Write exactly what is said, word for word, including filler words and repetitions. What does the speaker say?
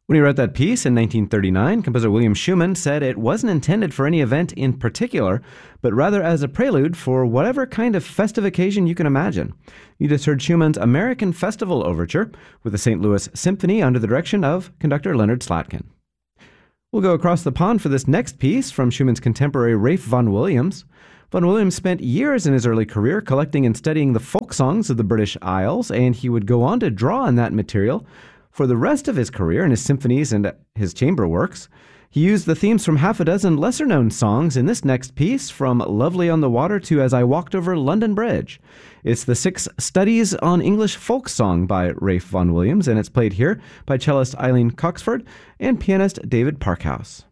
When he wrote that piece in nineteen thirty-nine, composer William Schumann said it wasn't intended for any event in particular, but rather as a prelude for whatever kind of festive occasion you can imagine. You just heard Schumann's American Festival Overture with the Saint Louis Symphony under the direction of conductor Leonard Slatkin. We'll go across the pond for this next piece from Schumann's contemporary Ralph Vaughan Williams. Vaughan Williams spent years in his early career collecting and studying the folk songs of the British Isles, and he would go on to draw on that material for the rest of his career in his symphonies and his chamber works. He used the themes from half a dozen lesser-known songs in this next piece, from Lovely on the Water to As I Walked Over London Bridge. It's the Six Studies on English Folk Song by Ralph Vaughan Williams, and it's played here by cellist Eileen Coxford and pianist David Parkhouse.